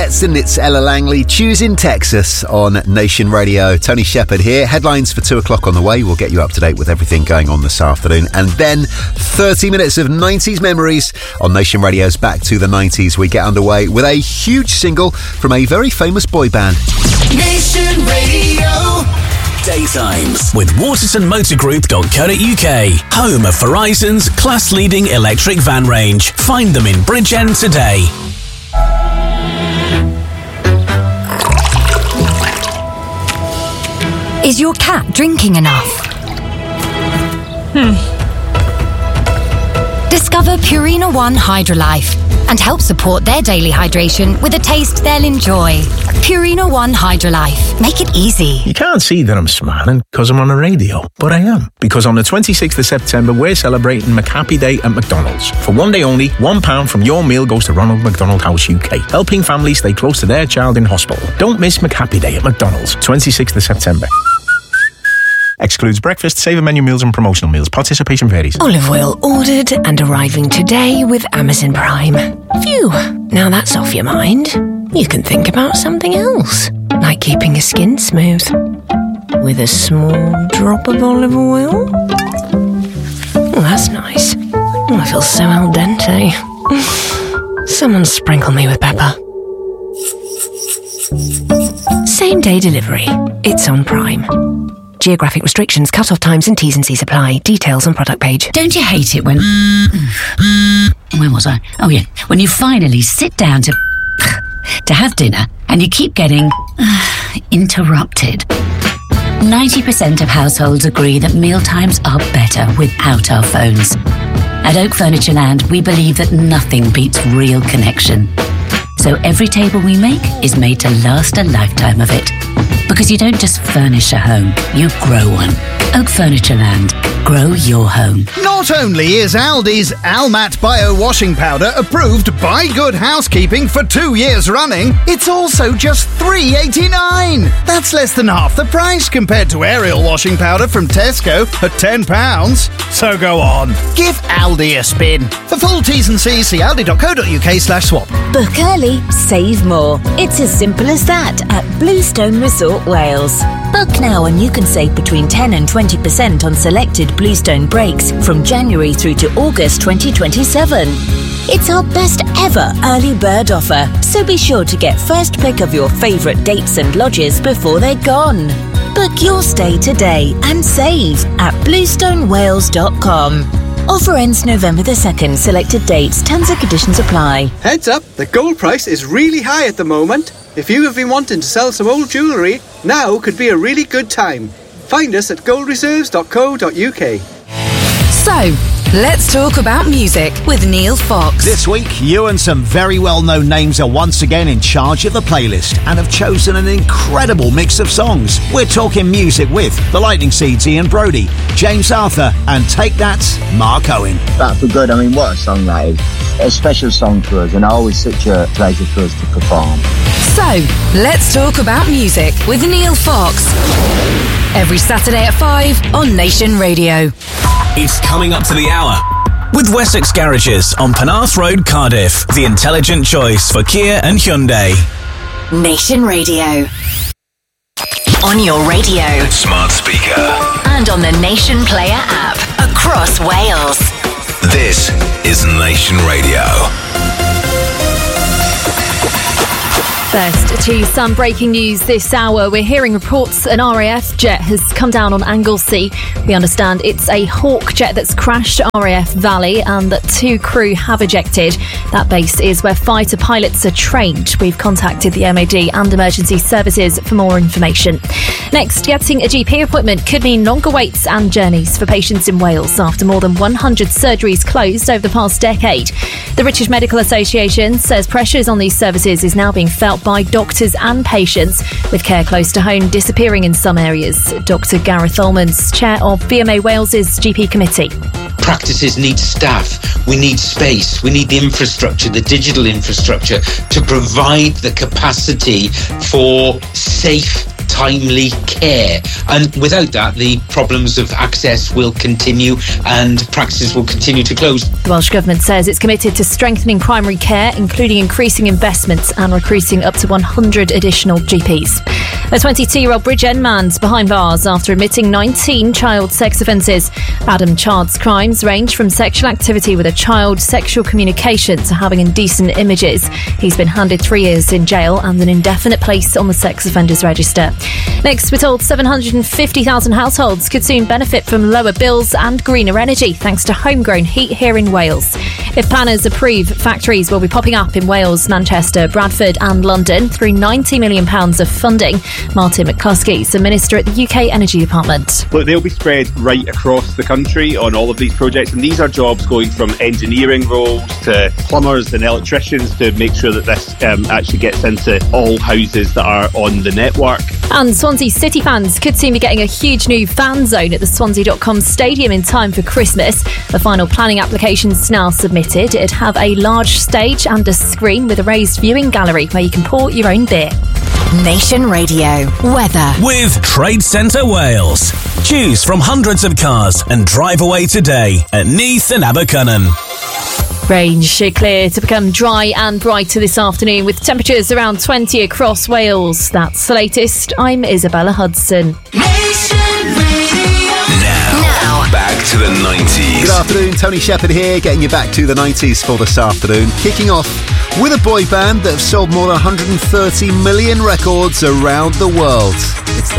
Stetson, it's Ella Langley, choosing Texas on Nation Radio. Tony Shepherd here. Headlines for 2 o'clock on the way. We'll get you up to date with everything going on this afternoon. And then 30 minutes of 90s memories on Nation Radio's Back to the 90s. We get underway with a huge single from a very famous boy band. Nation Radio. Daytimes with watersonmotorgroup.co.uk, home of Verizon's class-leading electric van range. Find them in Bridgend today. Is your cat drinking enough? Discover Purina One Hydrolife and help support their daily hydration with a taste they'll enjoy. Purina One Hydrolife. Make it easy. You can't see that I'm smiling because I'm on a radio, but I am. Because on the 26th of September, we're celebrating McHappy Day at McDonald's. For one day only, £1 from your meal goes to Ronald McDonald House UK, helping families stay close to their child in hospital. Don't miss McHappy Day at McDonald's, 26th of September. Excludes breakfast, saver menu meals and promotional meals. Participation varies. Olive oil ordered and arriving today with Amazon Prime. Phew, now that's off your mind. You can think about something else, like keeping your skin smooth with a small drop of olive oil. Oh, that's nice. Oh, I feel so al dente. Someone sprinkle me with pepper. Same day delivery. It's on Prime. Geographic restrictions, cut-off times and T's and C's apply. Details on product page. Don't you hate it when... Where was I? Oh, yeah. When you finally sit down to have dinner and you keep getting interrupted. 90% of households agree that mealtimes are better without our phones. At Oak Furniture Land, we believe that nothing beats real connection. So every table we make is made to last a lifetime of it. Because you don't just furnish a home, you grow one. Oak Furniture Land. Grow your home. Not only is Aldi's Almat Bio Washing Powder approved by Good Housekeeping for 2 years running, it's also just $3.89. That's less than half the price compared to Ariel Washing Powder from Tesco at £10. So go on, give Aldi a spin. For full T's and C's, see aldi.co.uk/swap. Book early, save more. It's as simple as that at Bluestone Resort Wales. Book now and you can save between 10 and 20% on selected Bluestone breaks from January through to August 2027. It's our best ever early bird offer, so be sure to get first pick of your favourite dates and lodges before they're gone. Book your stay today and save at bluestonewales.com. Offer ends November the 2nd. Selected dates. Terms and conditions apply. Heads up, the gold price is really high at the moment. If you have been wanting to sell some old jewellery, now could be a really good time. Find us at goldreserves.co.uk. So, let's talk about music with Neil Fox. This week, you and some very well-known names are once again in charge of the playlist and have chosen an incredible mix of songs. We're talking music with The Lightning Seeds, Ian Brody, James Arthur, and Take That, Mark Owen. Back for Good, I mean, what a song that is. A special song for us and always such a pleasure for us to perform. So, let's talk about music with Neil Fox. Every Saturday at 5 on Nation Radio. It's coming up to the hour with Wessex Garages on Penarth Road, Cardiff. The intelligent choice for Kia and Hyundai. Nation Radio. On your radio. Smart speaker. And on the Nation Player app. Across Wales. This is Nation Radio. First to some breaking news this hour. We're hearing reports an RAF jet has come down on Anglesey. We understand it's a Hawk jet that's crashed RAF Valley and that 2 crew have ejected. That base is where fighter pilots are trained. We've contacted the MOD and emergency services for more information. Next, getting a GP appointment could mean longer waits and journeys for patients in Wales after more than 100 surgeries closed over the past decade. The British Medical Association says pressures on these services is now being felt by doctors and patients, with care close to home disappearing in some areas. Dr Gareth Ullman's chair of VMA Wales's GP committee. Practices need staff, we need space, we need the infrastructure, the digital infrastructure to provide the capacity for safe timely care. And without that, the problems of access will continue and practices will continue to close. The Welsh Government says it's committed to strengthening primary care, including increasing investments and recruiting up to 100 additional GPs. A 22-year-old Bridgend man's behind bars after admitting 19 child sex offences. Adam Chard's crimes range from sexual activity with a child, sexual communication to having indecent images. He's been handed 3 years in jail and an indefinite place on the sex offenders register. Next, we're told 750,000 households could soon benefit from lower bills and greener energy thanks to homegrown heat here in Wales. If planners approve, factories will be popping up in Wales, Manchester, Bradford and London through £90 million of funding. Martin McCluskey is the Minister at the UK Energy Department. Look, they'll be spread right across the country on all of these projects, and these are jobs going from engineering roles to plumbers and electricians to make sure that this actually gets into all houses that are on the network. And Swansea City fans could soon be getting a huge new fan zone at the Swansea.com Stadium in time for Christmas. The final planning application's now submitted. It'd have a large stage and a screen with a raised viewing gallery where you can pour your own beer. Nation Radio weather with Trade Centre Wales. Choose from hundreds of cars and drive away today at Neath and Abercynon. Range clear to become dry and brighter this afternoon with temperatures around 20 across Wales. That's the latest. I'm Isabella Hudson. Now, back to the 90s. Good afternoon, Tony Shepherd here, getting you back to the 90s for this afternoon. Kicking off with a boy band that have sold more than 130 million records around the world. It's